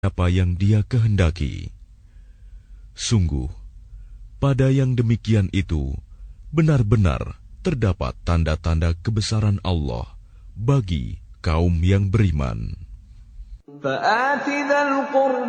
apa yang Dia kehendaki. Sungguh, pada yang demikian itu benar-benar terdapat tanda-tanda kebesaran Allah bagi kaum yang beriman.